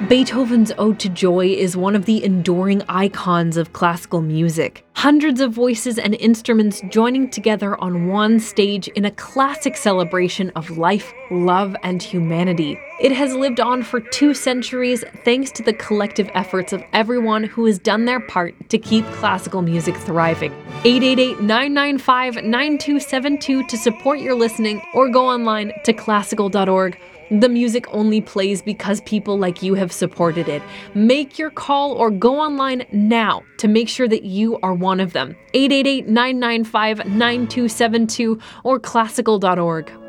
Beethoven's Ode to Joy is one of the enduring icons of classical music. Hundreds of voices and instruments joining together on one stage in a classic celebration of life, love, and humanity. It has lived on for 2 centuries thanks to the collective efforts of everyone who has done their part to keep classical music thriving. 888-995-9272 to support your listening, or go online to classical.org. The music only plays because people like you have supported it. Make your call or go online now to make sure that you are one of them. 888-995-9272 or classical.org.